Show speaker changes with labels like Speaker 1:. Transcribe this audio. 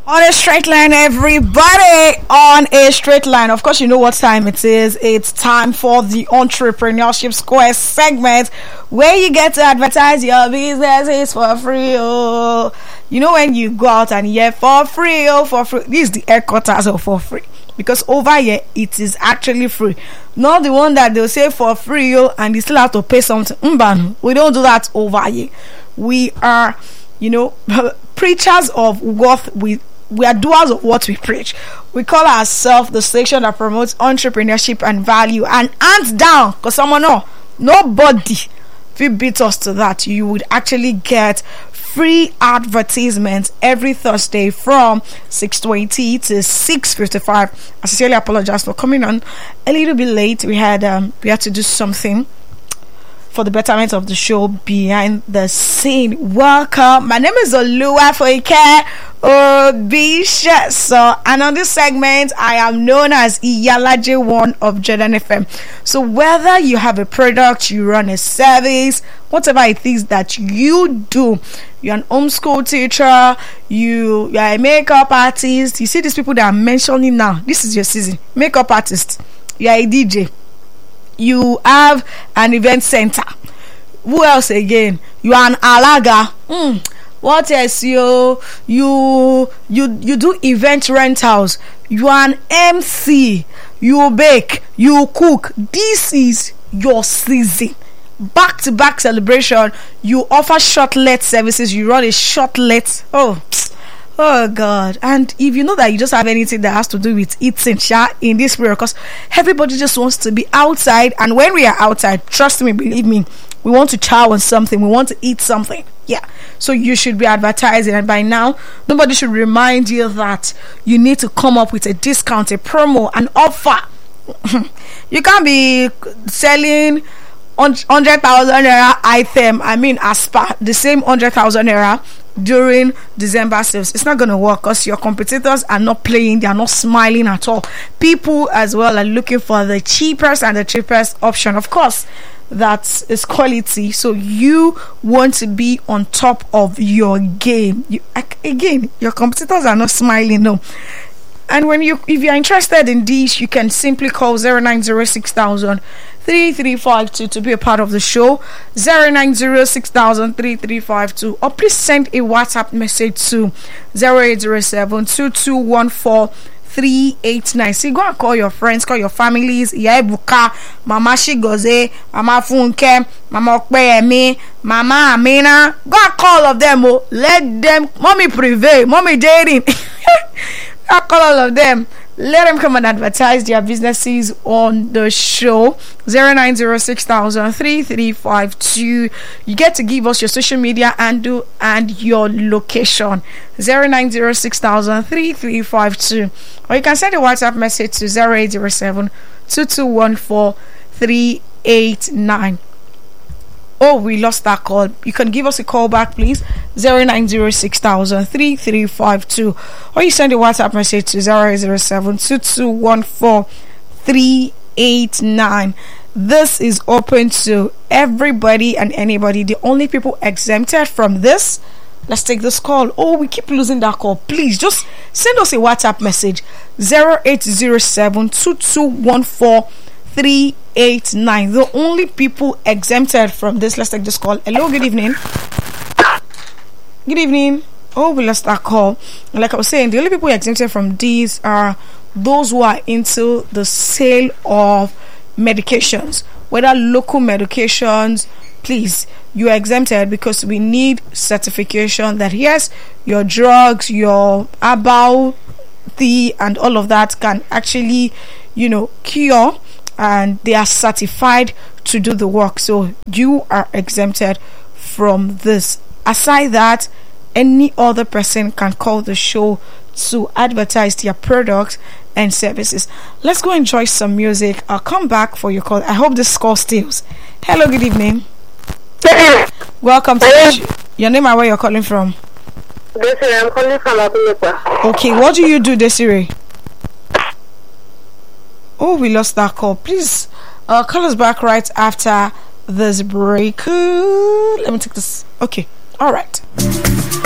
Speaker 1: On a straight line, everybody, on a straight line. Of course, you know what time it is. It's time for the Entrepreneurship Square segment where you get to advertise your businesses for free. Oh, you know when you go out and hear for free, oh, for free. This is the headquarters of for free. Because over here, it is actually free. Not the one that they'll say for free, oh, and you still have to pay something. We don't do that over here. We are, preachers of what we are doers of what we preach. We call ourselves the station that promotes entrepreneurship and value. And hands down, because someone nobody will beat us to that. You would actually get free advertisements every Thursday from 6:20 to 6:55. I sincerely apologize for coming on a little bit late. We had to do something for the betterment of the show behind the scene. Welcome. My name is Oluwafoike Obisha. And on this segment, I am known as Iyalaje1 of Jordan FM. So whether you have a product, you run a service, whatever it is that you do, you're an homeschool teacher, you are a makeup artist, you see these people that I'm mentioning now, this is your season. Makeup artist, you are a DJ, you have an event center. Who else again? You are an alaga. What else? You do event rentals. You are an MC. You bake. You cook. This is your season. Back-to-back celebration. You offer shortlet services. You run a shortlet. Oh God. And if you know that you just have anything that has to do with eating in this period, because everybody just wants to be outside, and when we are outside, trust me, believe me, we want to chow on something, we want to eat something. Yeah. So you should be advertising, and by now nobody should remind you that you need to come up with a discount, a promo, an offer. You can't be selling 100,000 naira item, as per the same 100,000 naira during December sales. It's not going to work because your competitors are not playing, they are not smiling at all. People as well are looking for the cheapest option. Of course, that is quality. So you want to be on top of your game. Your competitors are not smiling, no. And if you're interested in this, you can simply call 0906,000 3352 to be a part of the show. 0906,000 3352, or please send a WhatsApp message to 0807 2214 389. See, go and call your friends, call your families. Buka, Mama Shigoze, Mama Funke, Mama Okpeyemi, Mama Amina. Go and call all of them. Let them, Mommy Prive, Mommy Dating. I'll call all of them. Let them come and advertise their businesses on the show. 0906,000 3352. You get to give us your social media handle and your location. 0906,000 3352. Or you can send a WhatsApp message to 0807 2214 389. Oh, we lost that call. You can give us a call back, please. 0906,000 3352. Or you send a WhatsApp message to 0807 2214 389. This is open to everybody and anybody. The only people exempted from this, let's take this call. Oh, we keep losing that call. Please just send us a WhatsApp message. 0807 2214 389. The only people exempted from this. Let's take this call. Hello, good evening. Good evening. Oh, we lost that call. Like I was saying, the only people exempted from these are those who are into the sale of medications, whether local medications. Please, you are exempted, because we need certification that yes, your drugs, your herbal tea and all of that can actually cure, and they are certified to do the work. So you are exempted from this. Aside that, any other person can call the show to advertise their products and services. Let's go enjoy some music. I'll come back for your call. I hope this call stays. Hello, good evening. Welcome to your name and where you're calling from.
Speaker 2: Desiree, I'm calling from Abuja.
Speaker 1: Okay, what do you do, Desiree? Oh, we lost that call. Please call us back right after this break. Let me take this. Okay, all right.